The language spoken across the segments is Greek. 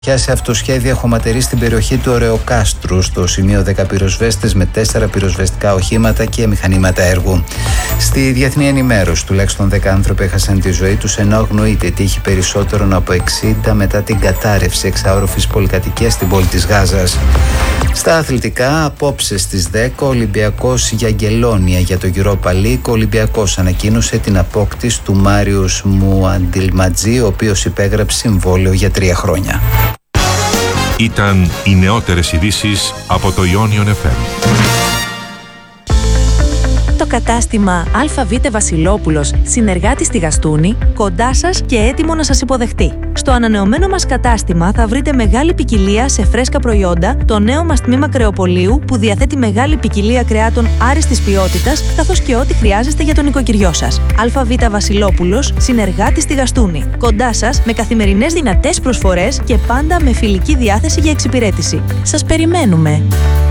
Σε αυτοσχέδια χωματερή στην περιοχή του Ωρεοκάστρου. Στο σημείο 10 πυροσβέστες με 4 πυροσβεστικά οχήματα και μηχανήματα έργου. Στη διεθνή ενημέρωση, τουλάχιστον 10 άνθρωποι έχασαν τη ζωή τους, ενώ αγνοείται ότι είχε περισσότερον από 60 μετά την κατάρρευση εξάορροφης πολυκατοικίας στην πόλη της Γάζας. Στα αθλητικά, απόψε στις 10, ο Ολυμπιακός για Αγγελόνια για το Europa League. Ο Ολυμπιακός ανακοίνωσε την απόκτηση του Μάριους Μουαντιλματζή, ο οποίος υπέγραψε συμβόλαιο για 3 χρόνια. Ήταν οι νεότερες ειδήσεις από το Ionion FM. Το κατάστημα ΑΒ Βασιλόπουλος, συνεργάτη στη Γαστούνη, κοντά σας και έτοιμο να σας υποδεχτεί. Στο ανανεωμένο μας κατάστημα θα βρείτε μεγάλη ποικιλία σε φρέσκα προϊόντα, το νέο μας τμήμα κρεοπωλείου που διαθέτει μεγάλη ποικιλία κρεάτων άριστης ποιότητας, καθώς και ό,τι χρειάζεστε για τον οικοκυριό σας. ΑΒ Βασιλόπουλος, συνεργάτη στη Γαστούνη. Κοντά σας με καθημερινές δυνατές προσφορές και πάντα με φιλική διάθεση για εξυπηρέτηση. Σας περιμένουμε!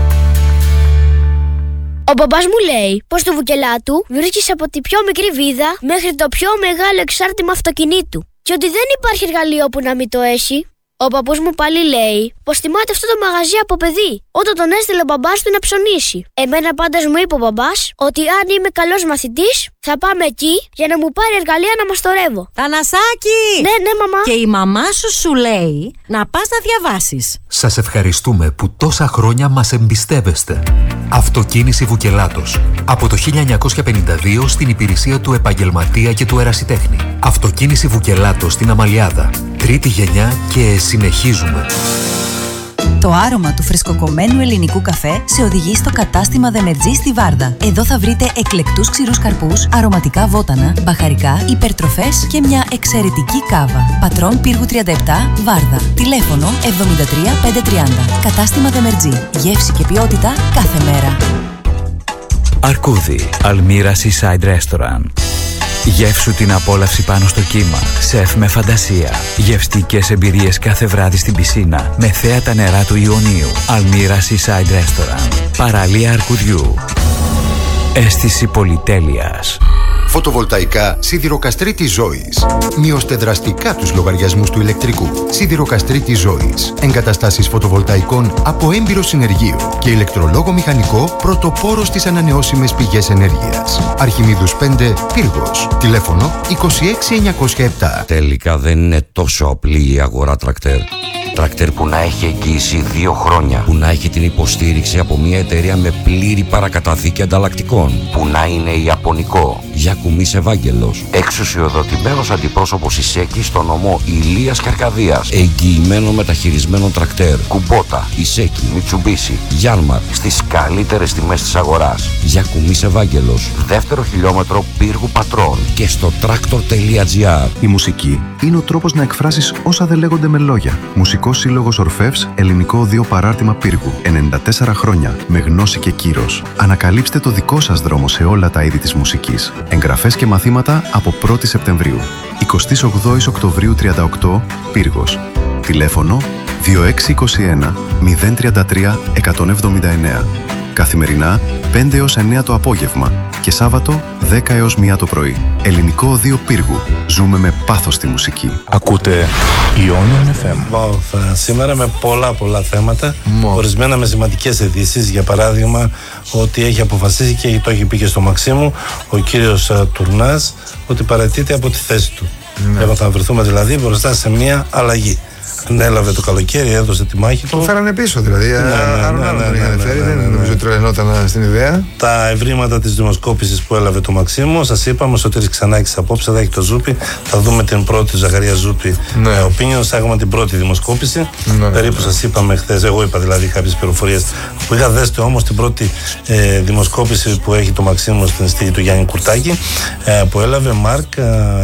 Ο μπαμπάς μου λέει πως το Βουκελάτου βρίσκεις από τη πιο μικρή βίδα μέχρι το πιο μεγάλο εξάρτημα αυτοκινήτου και ότι δεν υπάρχει εργαλείο που να μην το έχει. Ο παππούς μου πάλι λέει πως θυμάται αυτό το μαγαζί από παιδί, όταν τον έστειλε ο μπαμπάς του να ψωνίσει. Εμένα πάντως μου είπε ο μπαμπάς ότι αν είμαι καλός μαθητής θα πάμε εκεί για να μου πάρει εργαλεία να μαστορεύω. Θανασάκη! Ναι, μαμά. Και η μαμά σου λέει να πας να διαβάσεις. Σας ευχαριστούμε που τόσα χρόνια μας εμπιστεύεστε. Αυτοκίνηση Βουκελάτος. Από το 1952 στην υπηρεσία του επαγγελματία και του ερασιτέχνη. Αυτοκίνηση Βουκελάτος στην Αμαλιάδα. Τρίτη γενιά και συνεχίζουμε. Το άρωμα του φρεσκοκομμένου ελληνικού καφέ σε οδηγεί στο κατάστημα Δεμετζή στη Βάρδα. Εδώ θα βρείτε εκλεκτούς ξηρούς καρπούς, αρωματικά βότανα, μπαχαρικά, υπερτροφές και μια εξαιρετική κάβα. Πατρών Πύργου 37, Βάρδα. Τηλέφωνο 73 530. Κατάστημα Δεμετζή. Γεύση και ποιότητα κάθε μέρα. Αρκούδι, Αλμύρα Seaside Restaurant. Γεύσου την απόλαυση πάνω στο κύμα. Σεφ με φαντασία. Γευστικές εμπειρίες κάθε βράδυ στην πισίνα. Με θέα τα νερά του Ιωνίου. Αλμύρα Seaside Restaurant. Παραλία Αρκουδιού. Αίσθηση πολυτέλειας. Φωτοβολταϊκά Σιδηροκαστρίτη Ζωής. Μειώστε δραστικά τους λογαριασμούς του ηλεκτρικού. Σιδηροκαστρίτη Ζωής. Εγκαταστάσεις φωτοβολταϊκών από έμπειρο συνεργείο και ηλεκτρολόγο μηχανικό πρωτοπόρο στις ανανεώσιμες πηγές ενέργειας. Αρχιμίδους 5, Πύργος. Τηλέφωνο 26907. Τελικά δεν είναι τόσο απλή η αγορά τρακτέρ. Τρακτέρ που να έχει εγγύηση 2 χρόνια, που να έχει την υποστήριξη από μια εταιρεία με πλήρη παρακαταθήκη ανταλλακτικών, που να είναι ιαπωνικό. Γιακουμής Ευάγγελος, εξουσιοδοτημένος αντιπρόσωπος Ισέκη στο νομό Ηλίας και Αρκαδίας, εγγυημένο μεταχειρισμένο τρακτέρ. Κουμπότα, Ισέκη, Μιτσουμπίσι, Γιάνμαρ, στις καλύτερες τιμές της αγοράς. Γιακουμής Ευάγγελος, δεύτερο χιλιόμετρο Πύργου Πατρών και στο tractor.gr. Η μουσική είναι ο τρόπος να εκφράσεις όσα δεν λέγονται με λόγια. Μουσικός Σύλλογος Ορφεύς, ελληνικό οδείο παράρτημα Πύργου. 94 χρόνια, με γνώση και κύρος. Ανακαλύψτε το δικό σας δρόμο σε όλα τα είδη της μουσικής. Εγγραφές και μαθήματα από 1η Σεπτεμβρίου. 28 Οκτωβρίου 38, Πύργος. Τηλέφωνο 2621 033 179. Καθημερινά 5 έως 9 το απόγευμα και Σάββατο 10 έως 1 το πρωί. Ελληνικό οδείο Πύργου. Ζούμε με πάθος τη μουσική. Ακούτε Ionion FM. Σήμερα με πολλά θέματα, ορισμένα με σημαντικές ειδήσεις. Για παράδειγμα, ότι έχει αποφασίσει και το έχει πει και στο Μαξίμου ο κύριος Τουρνάς ότι παραιτείται από τη θέση του. Θα βρεθούμε δηλαδή μπροστά σε μια αλλαγή. Ανέλαβε το καλοκαίρι, έδωσε τη μάχη του. Το φέρανε πίσω δηλαδή. Δεν νομίζω ότι τρελαινόταν στην ιδέα. Τα ευρήματα της δημοσκόπησης που έλαβε το Μαξίμου, σας είπαμε, ο Σωτήρης Ξανάκης απόψε θα έχει το Ζούπι. Θα δούμε την πρώτη Ζαχαρία Ζούπι opinion. Θα έχουμε την πρώτη δημοσκόπηση. Περίπου σας είπαμε χθες, εγώ είπα δηλαδή κάποιες πληροφορίες που είχα. Δέστε όμως την πρώτη δημοσκόπηση που έχει το Μαξίμου στην στήλη του Γιάννη Κουρτάκη, που έλαβε Μάρκ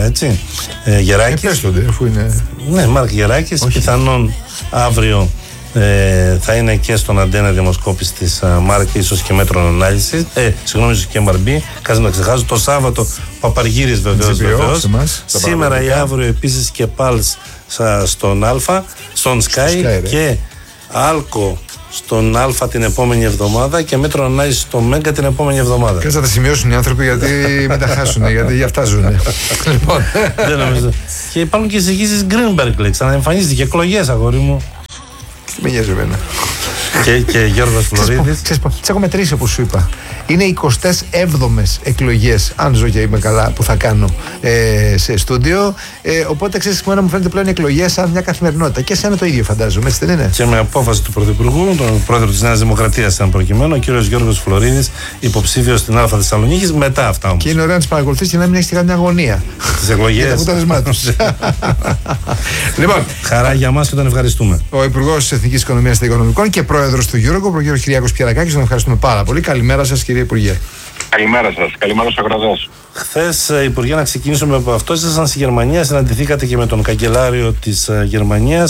Γεράκης. Ναι, Μάρκ Γεράκης. Πιθανόν αύριο θα είναι και στον Αντένα δημοσκόπηση της Μάρκ, ίσως και Μέτρων Ανάλυση. Συγγνώμη, ίσως και MRB. Κάτσε να ξεχάσω. Το Σάββατο Παπαργύρης βεβαίως. Σήμερα ή αύριο επίσης και Πάλς στον Αλφα, στον Sky και Άλκο στον Αλφα την επόμενη εβδομάδα και Μέτρο Ανάλυση στο Μέγκα την επόμενη εβδομάδα. Και θα τα σημειώσουν οι άνθρωποι γιατί μην τα χάσουν, γιατί για αυτά ζουν. Λοιπόν. Δεν νομίζω. Και υπάρχουν και εισηγήσεις Greenberg, ξαναεμφανίζεται και εκλογές, αγόρι μου. Τι με νοιάζει εμένα. Και Γιώργος Φλωρίδης. Τις έχω μετρήσει όπως σου είπα. Είναι 27ες εκλογές, αν ζω και είμαι καλά, που θα κάνω σε στούντιο. Οπότε ξέρεις, μου φαίνεται πλέον οι εκλογές σαν μια καθημερινότητα. Και εσένα το ίδιο φαντάζομαι, έτσι δεν είναι? Και με απόφαση του Πρωθυπουργού, τον πρόεδρο της Νέας Δημοκρατίας, αν προκειμένου, ο κύριος Γιώργος Φλωρίδης, υποψήφιος στην Α Θεσσαλονίκης, μετά αυτά όμως. Και είναι ωραίο να τις παρακολουθείς και να μην έχεις καμιά αγωνία. Τις εκλογές. Λοιπόν, χαρά για μας και τον ευχαριστούμε. Ο Υπουργός της Εθνικής Οικονομίας και Οικονομικών και Πρόεδρος του Eurogroup, ο κ. Κυριάκος Πιερακάκης, τον ευχαριστούμε πάρα πολύ. Καλημέρα σας, κύριε Υπουργέ. Καλημέρα σας, καλημέρα στους ακροατές. Χθες, Υπουργέ, να ξεκινήσουμε από αυτό. Ήσασταν στη Γερμανία, συναντηθήκατε και με τον καγκελάριο της Γερμανίας.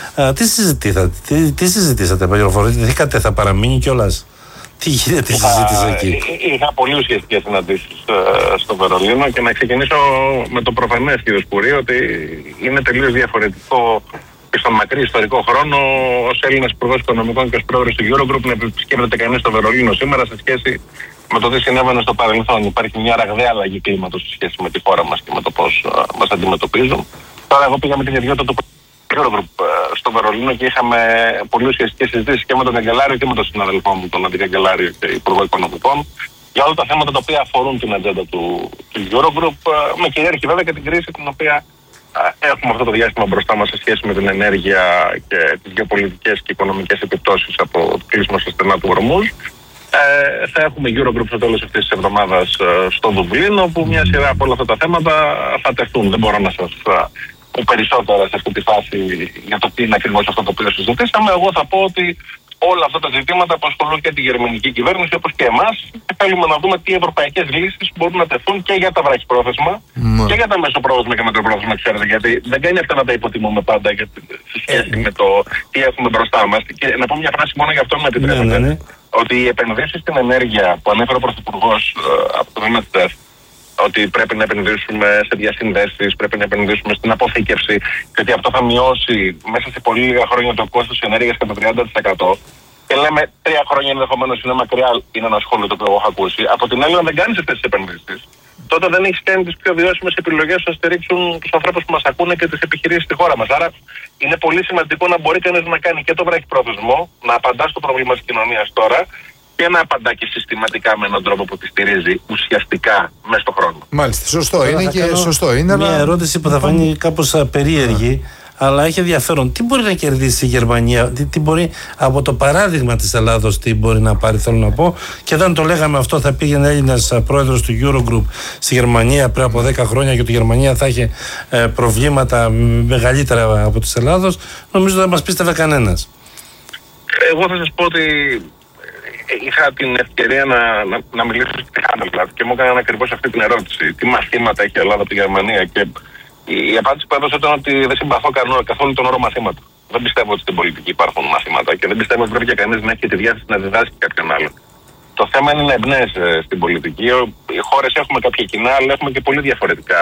Τι συζητήσατε, πληροφορηθήκατε, θα παραμείνει κιόλας? Τι γίνεται η συζήτηση εκεί? Είχα πολύ ουσιαστικές συναντήσεις στο Βερολίνο και να ξεκινήσω με το προφανές, κύριε Σπουρή, ότι είναι τελείως διαφορετικό και στον μακρύ ιστορικό χρόνο ως Έλληνας Υπουργός Οικονομικών και ως Πρόεδρος του Eurogroup να επισκέπτεται κανείς στο Βερολίνο σήμερα σε σχέση με το τι συνέβαινε στο παρελθόν. Υπάρχει μια ραγδαία αλλαγή κλίματος σε σχέση με τη χώρα μας και με το πώς μας αντιμετωπίζουν. Τώρα, εγώ πήγα με την ιδιότητα του Eurogroup στο Βερολίνο και είχαμε πολύ ουσιαστικές συζητήσεις και με τον καγκελάριο και με τον συναδελφό μου, τον αντικαγκελάριο και Υπουργό Οικονομικών, για όλα τα θέματα τα οποία αφορούν την ατζέντα του Eurogroup, με κυριάρχη βέβαια και την κρίση την οποία έχουμε αυτό το διάστημα μπροστά μας σε σχέση με την ενέργεια και τις γεωπολιτικές και οικονομικές επιπτώσεις από το κλείσιμο στα στενά του Ορμούζ. Θα έχουμε Eurogroup στο τέλος αυτής της εβδομάδας στο Δουβλίνο, που μια σειρά από όλα αυτά τα θέματα θα τεθούν. Δεν μπορώ να σας πω περισσότερα σε αυτή τη φάση για το τι είναι ακριβώς αυτό το οποίο συζητήσαμε. Εγώ θα πω ότι όλα αυτά τα ζητήματα απασχολούν και τη γερμανική κυβέρνηση όπως και εμάς. Θέλουμε να δούμε τι ευρωπαϊκές λύσεις μπορούν να τεθούν και για τα βραχυπρόθεσμα και για τα μεσοπρόθεσμα και μακροπρόθεσμα, ξέρετε. Γιατί δεν κάνει αυτά να τα υποτιμούμε πάντα σε σχέση με το τι έχουμε μπροστά μας. Και να πω μια φράση μόνο για αυτό, να επιτρέπετε. Ότι οι επενδύσεις στην ενέργεια που ανέφερε ο Πρωθυπουργός από το βήμα της, ότι πρέπει να επενδύσουμε σε διασυνδέσεις, πρέπει να επενδύσουμε στην αποθήκευση, και ότι αυτό θα μειώσει μέσα σε πολύ λίγα χρόνια το κόστος της ενέργειας κατά 30%. Και λέμε 3 χρόνια ενδεχομένως είναι μακριά, είναι ένα σχόλιο το οποίο έχω ακούσει. Από την άλλη, αν δεν κάνεις αυτές τις επενδύσεις, τότε δεν έχεις κάνει τις πιο βιώσιμες επιλογές που θα στηρίξουν τους ανθρώπους που μας ακούνε και τις επιχειρήσεις στη χώρα μας. Άρα είναι πολύ σημαντικό να μπορεί κανείς να κάνει και το βραχυπρόθεσμο, να απαντά στο πρόβλημα της κοινωνίας τώρα και να απαντά και συστηματικά με έναν τρόπο που τη στηρίζει ουσιαστικά μέσα στον χρόνο. Μάλιστα, σωστό είναι και σωστό είναι. Μια ερώτηση που θα φανεί κάπως περίεργη, αλλά έχει ενδιαφέρον. Τι μπορεί να κερδίσει η Γερμανία, τι μπορεί από το παράδειγμα της Ελλάδος, τι μπορεί να πάρει, θέλω να πω. Και δεν το λέγαμε αυτό, θα πήγαινε Έλληνας πρόεδρος του Eurogroup στη Γερμανία πριν από 10 χρόνια και ότι η Γερμανία θα είχε προβλήματα μεγαλύτερα από της Ελλάδος, νομίζω δεν μας πίστευε κανένας. Εγώ θα σας πω ότι είχα την ευκαιρία να μιλήσω στη Handelsblatt και μου έκαναν ακριβώς αυτή την ερώτηση. Τι μαθήματα έχει η Ελλάδα από τη Γερμανία? Και η απάντηση που έδωσε ήταν ότι δεν συμπαθώ καθόλου τον όρο μαθήματα. Δεν πιστεύω ότι στην πολιτική υπάρχουν μαθήματα και δεν πιστεύω ότι πρέπει και κανείς να έχει τη διάθεση να διδάσκει κάποιον άλλον. Το θέμα είναι να εμπνέεσαι στην πολιτική. Οι χώρες έχουμε κάποια κοινά, αλλά έχουμε και πολύ διαφορετικά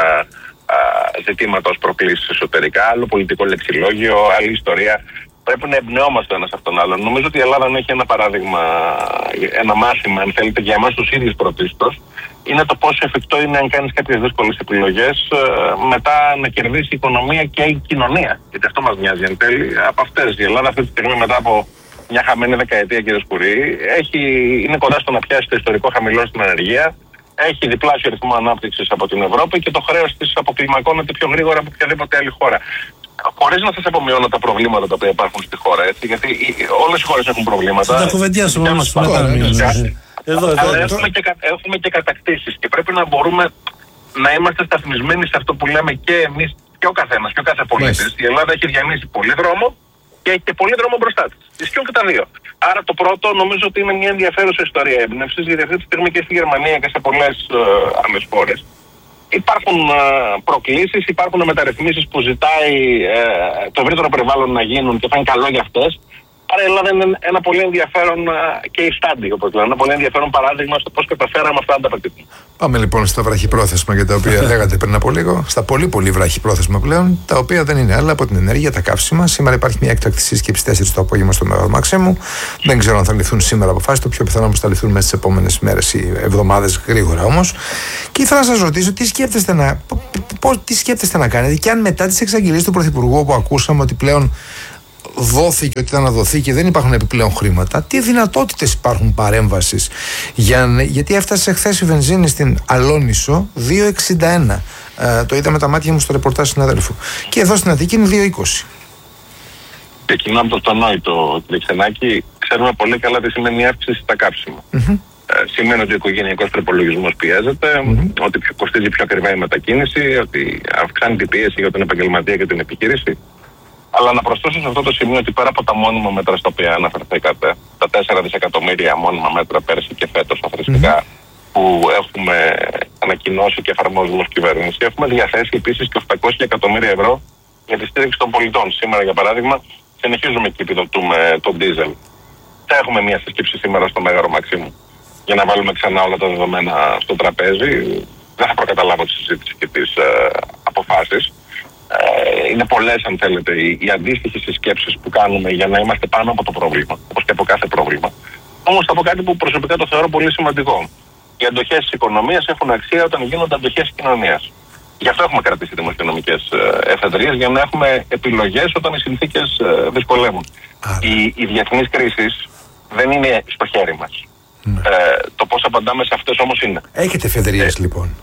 ζητήματα ως προκλήσεις εσωτερικά. Άλλο πολιτικό λεξιλόγιο, άλλη ιστορία. Πρέπει να εμπνεόμαστε ένας από τον άλλον. Νομίζω ότι η Ελλάδα έχει ένα παράδειγμα, ένα μάθημα, αν θέλετε, για εμάς τους ίδιους πρωτίστως. Είναι το πόσο εφικτό είναι, αν κάνεις κάποιες δύσκολες επιλογές, μετά να κερδίσει η οικονομία και η κοινωνία. Γιατί αυτό μας μοιάζει εν τέλει. Από αυτές η Ελλάδα αυτή τη στιγμή, μετά από μια χαμένη δεκαετία, κύριε Σπουρή, είναι κοντά στο να πιάσει το ιστορικό χαμηλό στην ανεργία. Έχει διπλάσιο ρυθμό ανάπτυξης από την Ευρώπη και το χρέος της αποκλιμακώνεται πιο γρήγορα από οποιαδήποτε άλλη χώρα. Χωρίς να σας απομειώνω τα προβλήματα τα οποία υπάρχουν στη χώρα, έτσι, γιατί όλες οι χώρες έχουν προβλήματα. Θα τα κουβεντιάσουμε όμως μετά. Αλλά έχουμε και κατακτήσεις και πρέπει να μπορούμε να είμαστε σταθμισμένοι σε αυτό που λέμε και εμείς και ο καθένας και ο κάθε πολίτης. Η Ελλάδα έχει διανύσει πολύ δρόμο και έχει και πολύ δρόμο μπροστά της. Ισχύουν και τα δύο. Άρα το πρώτο νομίζω ότι είναι μια ενδιαφέρουσα ιστορία έμπνευσης, γιατί αυτή τη στιγμή και στη Γερμανία και σε πολλές άλλες χώρες υπάρχουν προκλήσεις, υπάρχουν μεταρρυθμίσεις που ζητάει το ευρύτερο περιβάλλον να γίνουν και θα είναι καλό για αυτές. Άρα η Ελλάδα είναι ένα πολύ ενδιαφέρον case study, όπως λένε, ένα πολύ ενδιαφέρον παράδειγμα στο πώς καταφέραμε αυτά να τα πετύχουμε. Πάμε λοιπόν στα βραχυπρόθεσμα για τα οποία λέγατε πριν από λίγο. Στα πολύ βραχυπρόθεσμα πλέον, τα οποία δεν είναι άλλα από την ενέργεια, τα καύσιμα. Σήμερα υπάρχει μια έκτακτη σύσκεψη 4 το απόγευμα στο Μέγαρο Μάξιμου. Δεν ξέρω αν θα ληφθούν σήμερα αποφάσεις. Το πιο πιθανό όμως θα ληφθούν μέσα στις επόμενες μέρες ή εβδομάδες, γρήγορα όμως. Και ήθελα να σας ρωτήσω τι σκέφτεστε να κάνετε και αν μετά τις εξαγγελίες του Πρωθυπουργού, που ακούσαμε ότι πλέον δόθηκε ότι θα αναδοθεί και δεν υπάρχουν επιπλέον χρήματα, τι δυνατότητες υπάρχουν παρέμβασης? Γιατί έφτασε χθες η βενζίνη στην Αλόνισο 2,61. Το είδα με τα μάτια μου στο ρεπορτάζ συναδέλφου. Και εδώ στην Αττική είναι 2,20. Ξεκινάμε από το νόητο, κύριε Ξενάκη. Ξέρουμε πολύ καλά τι σημαίνει η αύξηση στα κάψιμα. Σημαίνει ότι ο οικογενειακός προϋπολογισμός πιέζεται, ότι κοστίζει πιο ακριβά η μετακίνηση, ότι αυξάνει την πίεση για τον επαγγελματία και την επιχείρηση. Αλλά να προσθέσω σε αυτό το σημείο ότι πέρα από τα μόνιμα μέτρα στα οποία αναφερθήκατε, τα 4 δισεκατομμύρια μόνιμα μέτρα πέρσι και φέτος αθροιστικά που έχουμε ανακοινώσει και εφαρμόζουμε ως κυβέρνηση, έχουμε διαθέσει επίσης και 800 εκατομμύρια ευρώ για τη στήριξη των πολιτών. Σήμερα, για παράδειγμα, συνεχίζουμε και επιδοτούμε τον ντίζελ. Θα έχουμε μια συσκέψη σήμερα στο Μέγαρο Μαξίμου για να βάλουμε ξανά όλα τα δεδομένα στο τραπέζι. Δεν θα προκαταλάβω τη συζήτηση και τις αποφάσεις. Είναι πολλές, αν θέλετε, οι αντίστοιχες συσκέψεις που κάνουμε για να είμαστε πάνω από το πρόβλημα, όπως και από κάθε πρόβλημα. Όμως θα πω κάτι που προσωπικά το θεωρώ πολύ σημαντικό. Οι αντοχές της οικονομίας έχουν αξία όταν γίνονται αντοχές της κοινωνίας. Γι' αυτό έχουμε κρατήσει δημοσιονομικές εφεδρείες, για να έχουμε επιλογές όταν οι συνθήκες δυσκολεύουν. Οι διεθνείς κρίσεις δεν είναι στο χέρι μας. Το πώς απαντάμε σε αυτές όμως είναι. Έχετε εφεδρείες λοιπόν?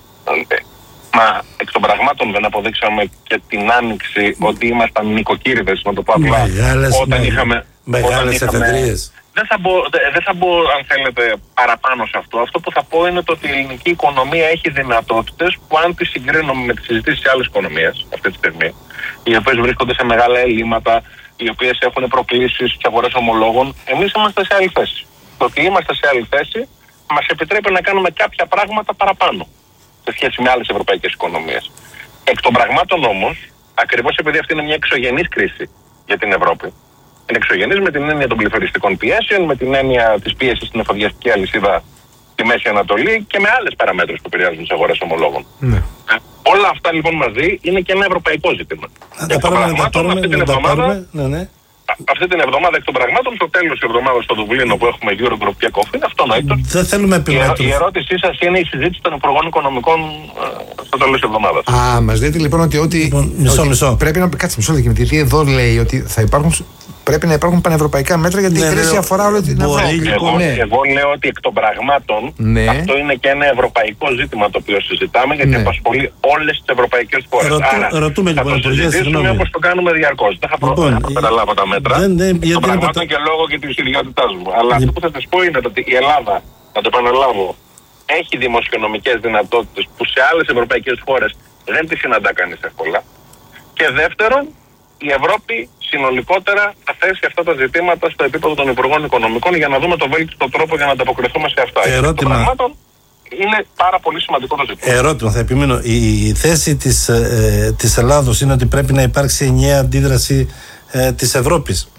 Μα εκ των πραγμάτων δεν αποδείξαμε και την Άνοιξη ότι ήμασταν νοικοκύριδες, να το πω απλά, όταν είχαμε μεγάλες εφεδρείες. Δεν θα μπω, αν θέλετε, παραπάνω σε αυτό. Αυτό που θα πω είναι ότι η ελληνική οικονομία έχει δυνατότητες που, αν τις συγκρίνουμε με τις συζητήσεις σε άλλες οικονομίες αυτή τη στιγμή, οι οποίες βρίσκονται σε μεγάλα ελλείμματα, οι οποίες έχουν προκλήσεις στις αγορές ομολόγων, εμείς είμαστε σε άλλη θέση. Το ότι είμαστε σε άλλη θέση μας επιτρέπει να κάνουμε κάποια πράγματα παραπάνω σε σχέση με άλλες ευρωπαϊκές οικονομίες. Εκ των πραγμάτων όμως, ακριβώς επειδή αυτή είναι μια εξωγενής κρίση για την Ευρώπη, είναι εξωγενής με την έννοια των πληθωριστικών πιέσεων, με την έννοια της πίεσης στην εφοδιαστική αλυσίδα στη Μέση Ανατολή και με άλλες παραμέτρους που επηρεάζουν τις αγορές ομολόγων. Όλα αυτά λοιπόν μαζί είναι και ένα ευρωπαϊκό ζήτημα. Αυτή την εβδομάδα εκ των πραγμάτων, στο τέλος της εβδομάδας στο Δουβλίνο που έχουμε Eurogroup και Ecofin, αυτονόητο. Δεν θέλουμε επιμέτρους. Η ερώτησή σας είναι η συζήτηση των Υπουργών Οικονομικών στο τέλος της εβδομάδας. Μας λέτε λοιπόν ότι μισό. Πρέπει να κάτσει μισό λεπτό, γιατί εδώ λέει ότι πρέπει να υπάρχουν πανευρωπαϊκά μέτρα, γιατί η κρίση αφορά όλη την Ευρώπη. Εγώ λέω ότι εκ των πραγμάτων αυτό είναι και ένα ευρωπαϊκό ζήτημα το οποίο συζητάμε, γιατί απασχολεί όλες τις ευρωπαϊκές χώρες. Ρωτούμε θα το συζητήσουμε όπως το κάνουμε διαρκώς. Δεν θα καταλάβω τα μέτρα εκ των πραγμάτων και λόγω και της ιδιότητάς μου. Αλλά αυτό που θα σας πω είναι ότι η Ελλάδα, να το επαναλάβω, έχει δημοσιονομικές δυνατότητες που σε άλλες ευρωπαϊκές χώρες δεν τις συναντά κανείς εύκολα. Και δεύτερον, η Ευρώπη συνολικότερα θα θέσει αυτά τα ζητήματα στο επίπεδο των Υπουργών Οικονομικών για να δούμε το βέλτιστο τρόπο για να ανταποκριθούμε σε αυτά. Ερώτημα. Είναι πάρα πολύ σημαντικό το ζήτημα. Ερώτημα, θα επιμείνω. Η θέση της Ελλάδος είναι ότι πρέπει να υπάρξει ενιαία αντίδραση της Ευρώπης.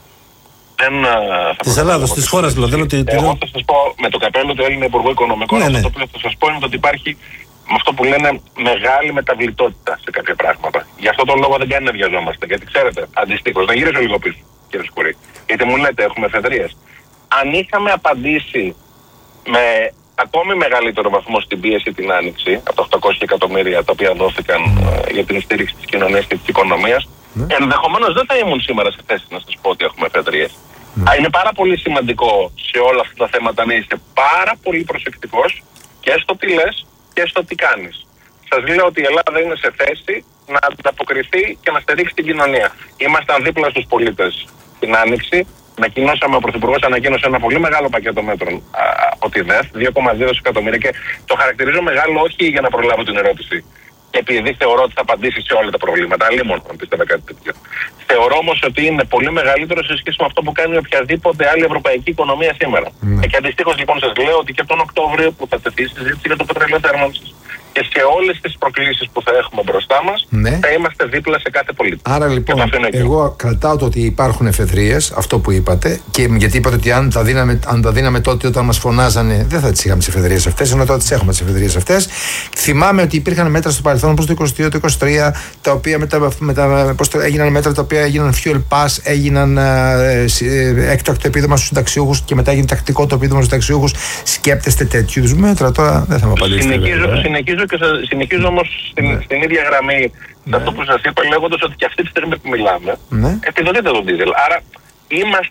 Της Ελλάδος, της χώρας δηλαδή. Εγώ θα σας πω με το καπέλο του Έλληνα Υπουργού Οικονομικών, αυτό το οποίο θα σας πω είναι ότι υπάρχει με αυτό που λένε μεγάλη μεταβλητότητα σε κάποια πράγματα. Γι' αυτό τον λόγο δεν κάνει να βιαζόμαστε. Γιατί ξέρετε, αντιστοίχως, να γυρίσω λίγο πίσω, κύριε Σκουρή. Γιατί μου λέτε, έχουμε εφεδρείες. Αν είχαμε απαντήσει με ακόμη μεγαλύτερο βαθμό στην πίεση την Άνοιξη, από τα 800 εκατομμύρια τα οποία δόθηκαν για την στήριξη της κοινωνίας και της οικονομίας, ενδεχομένως δεν θα ήμουν σήμερα σε θέση να σας πω ότι έχουμε εφεδρείες. Είναι πάρα πολύ σημαντικό σε όλα αυτά τα θέματα να είσαι πάρα πολύ προσεκτικός και στο τι λες και στο τι κάνεις. Σας λέω ότι η Ελλάδα είναι σε θέση να ανταποκριθεί και να στηρίξει την κοινωνία. Ήμασταν δίπλα στους πολίτες την Άνοιξη. Ο Πρωθυπουργός ανακοίνωσε ένα πολύ μεγάλο πακέτο μέτρων από τη ΔΕΘ, 2,2 δισεκατομμύρια, και το χαρακτηρίζω μεγάλο όχι για να προλάβω την ερώτηση, επειδή θεωρώ ότι θα απαντήσει σε όλα τα προβλήματα, αλλήμον αν πίστευα κάτι τέτοιο. Θεωρώ όμως ότι είναι πολύ μεγαλύτερο σε σχέση με αυτό που κάνει οποιαδήποτε άλλη ευρωπαϊκή οικονομία σήμερα. Και αντιστοίχως λοιπόν σας λέω ότι και τον Οκτώβριο που θα τεθεί συζήτηση για το πετρέλαιο θέρμανσης και σε όλες τις προκλήσεις που θα έχουμε μπροστά μας, θα είμαστε δίπλα σε κάθε πολίτη. Άρα λοιπόν, εγώ κρατάω το ότι υπάρχουν εφεδρείες, αυτό που είπατε, και γιατί είπατε ότι αν τα δίναμε τότε όταν μας φωνάζανε, δεν θα τις είχαμε τις εφεδρείες αυτές, ενώ τώρα τις έχουμε τις εφεδρείες αυτές. Θυμάμαι ότι υπήρχαν μέτρα στο παρελθόν, όπως το 22, το 23, τα οποία έγιναν μέτρα τα οποία έγιναν fuel pass, έγιναν έκτακτο επίδομα στους συνταξιούχους και μετά έγινε τακτικό το επίδομα στους συνταξιούχους. Σκέπτεστε τέτοιου είδους μέτρα? Τώρα δεν θα με απαντήσετε. Συνεχίζω όμως στην ίδια γραμμή αυτό που σας είπα, λέγοντας ότι και αυτή τη στιγμή που μιλάμε επιδοτείται το ντίζελ. Άρα είμαστε